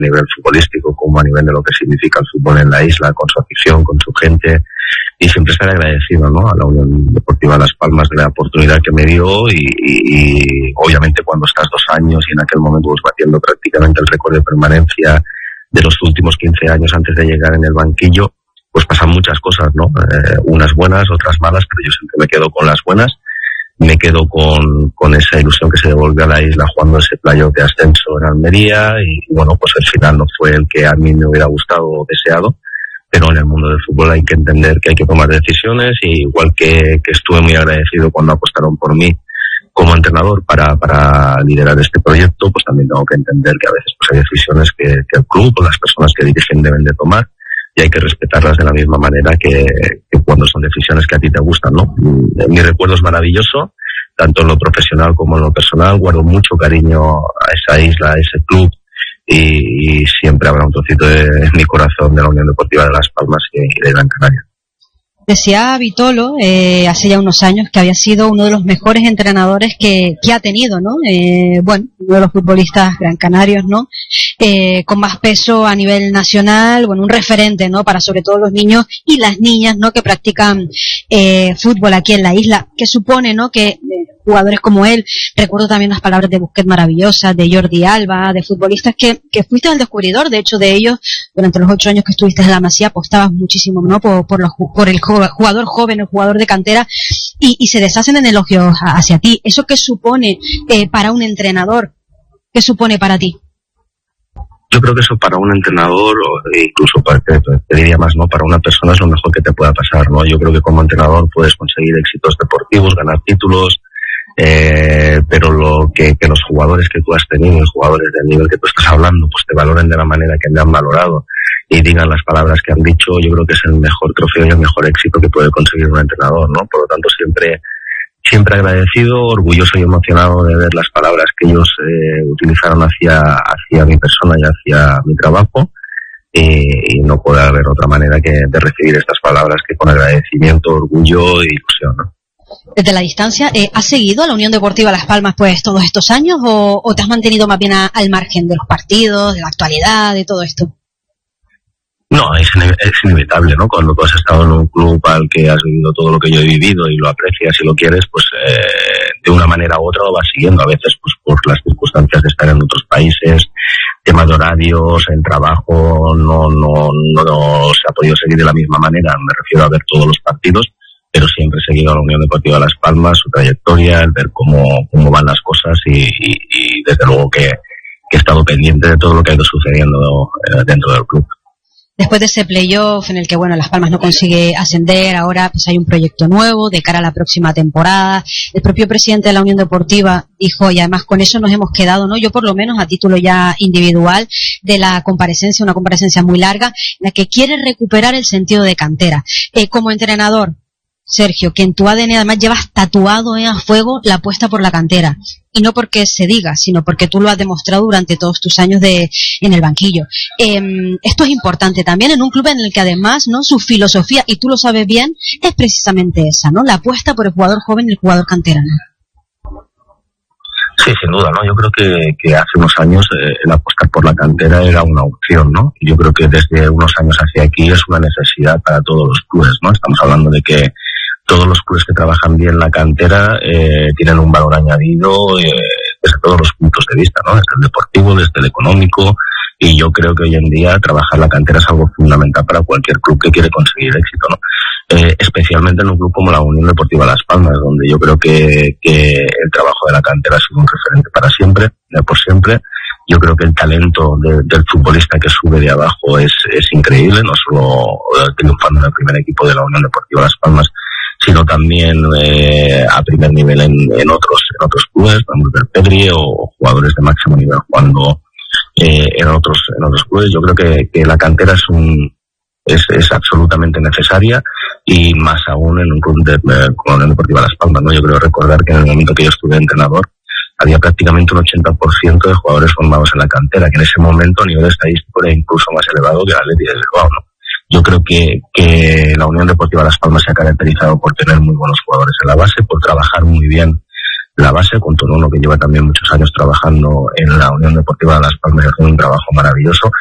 a nivel futbolístico como a nivel de lo que significa el fútbol en la isla, con su afición, con su gente, y siempre estaré agradecido, ¿no?, a la Unión Deportiva Las Palmas de la oportunidad que me dio y obviamente cuando estás 2 años y en aquel momento pues batiendo prácticamente el récord de permanencia de los últimos 15 años antes de llegar en el banquillo, pues pasan muchas cosas, ¿no? Unas buenas, otras malas, pero yo siempre me quedo con las buenas. Me quedo con esa ilusión que se devolvió a la isla jugando ese playoff de ascenso en Almería y bueno, pues el final no fue el que a mí me hubiera gustado o deseado, pero en el mundo del fútbol hay que entender que hay que tomar decisiones y igual que estuve muy agradecido cuando apostaron por mí como entrenador para liderar este proyecto, pues también tengo que entender que a veces pues hay decisiones que el club o las personas que dirigen deben de tomar y hay que respetarlas de la misma manera que cuando son decisiones que a ti te gustan, ¿no? Mi recuerdo es maravilloso, tanto en lo profesional como en lo personal, guardo mucho cariño a esa isla, a ese club y siempre habrá un trocito de mi corazón de la Unión Deportiva de Las Palmas y de Gran Canaria. Decía Vitolo hace ya unos años que había sido uno de los mejores entrenadores que ha tenido, ¿no? Bueno, uno de los futbolistas gran canarios, ¿no? Con más peso a nivel nacional, bueno, un referente, ¿no? Para sobre todo los niños y las niñas, ¿no? Que practican fútbol aquí en la isla, que supone, ¿no? Que jugadores como él, recuerdo también las palabras de Busquets maravillosas, de Jordi Alba, de futbolistas que fuiste el descubridor, de hecho de ellos, durante los 8 años que estuviste en la Masía apostabas muchísimo, ¿no? Por el jugador joven, el jugador de cantera, y se deshacen en elogios hacia ti. ¿Eso qué supone para un entrenador? ¿Qué supone para ti? Yo creo que eso para un entrenador, o incluso te diría más, ¿no? Para una persona es lo mejor que te pueda pasar, ¿no? Yo creo que como entrenador puedes conseguir éxitos deportivos, ganar títulos, pero lo que los jugadores que tú has tenido, los jugadores del nivel que tú estás hablando, pues te valoren de la manera que me han valorado y digan las palabras que han dicho, yo creo que es el mejor trofeo y el mejor éxito que puede conseguir un entrenador, ¿no? Por lo tanto, siempre agradecido, orgulloso y emocionado de ver las palabras que ellos utilizaron hacia mi persona y hacia mi trabajo, y no puede haber otra manera que de recibir estas palabras que con agradecimiento, orgullo e ilusión, ¿no? Desde la distancia, ¿has seguido a la Unión Deportiva Las Palmas pues todos estos años o te has mantenido más bien al margen de los partidos, de la actualidad, de todo esto? No, es inevitable, ¿no? Cuando tú has estado en un club al que has vivido todo lo que yo he vivido y lo aprecias y lo quieres, pues de una manera u otra lo vas siguiendo. A veces pues por las circunstancias de estar en otros países, temas de horarios, el trabajo, no se ha podido seguir de la misma manera. Me refiero a ver todos los partidos, pero siempre he seguido a la Unión Deportiva Las Palmas, su trayectoria, el ver cómo van las cosas y desde luego que he estado pendiente de todo lo que ha ido sucediendo dentro del club. Después de ese playoff en el que, bueno, Las Palmas no consigue ascender, ahora pues hay un proyecto nuevo de cara a la próxima temporada. El propio presidente de la Unión Deportiva dijo, y además con eso nos hemos quedado, ¿no? Yo por lo menos a título ya individual de la comparecencia, una comparecencia muy larga, en la que quiere recuperar el sentido de cantera. Como entrenador, Sergio, que en tu ADN además llevas tatuado a fuego la apuesta por la cantera. Y no porque se diga, sino porque tú lo has demostrado durante todos tus años en el banquillo. Esto es importante también en un club en el que además, ¿no? Su filosofía, y tú lo sabes bien, es precisamente esa, ¿no? La apuesta por el jugador joven y el jugador canterano. Sí, sin duda, ¿no? Yo creo que hace unos años el apostar por la cantera era una opción, ¿no? Y yo creo que desde unos años hacia aquí es una necesidad para todos los clubes, ¿no? Estamos hablando de que todos los clubes que trabajan bien la cantera tienen un valor añadido desde todos los puntos de vista, ¿no? Desde el deportivo, desde el económico, y yo creo que hoy en día trabajar la cantera es algo fundamental para cualquier club que quiere conseguir éxito, ¿no? Especialmente en un club como la Unión Deportiva Las Palmas, donde yo creo que el trabajo de la cantera ha sido un referente para siempre, por siempre. Yo creo que el talento del futbolista que sube de abajo es increíble, no solo triunfando en el primer equipo de la Unión Deportiva Las Palmas, sino también a primer nivel en otros clubes, podemos ver Pedri o jugadores de máximo nivel jugando en otros clubes. Yo creo que la cantera es absolutamente necesaria, y más aún en un club como la Unión Deportiva Las Palmas, ¿no? Yo creo recordar que en el momento que yo estuve entrenador había prácticamente un 80% de jugadores formados en la cantera, que en ese momento a nivel estadístico era incluso más elevado que el Athletic de Bilbao, ¿no? Yo creo que la Unión Deportiva Las Palmas se ha caracterizado por tener muy buenos jugadores en la base, por trabajar muy bien la base, con Tonono, que lleva también muchos años trabajando en la Unión Deportiva de Las Palmas, haciendo un trabajo maravilloso.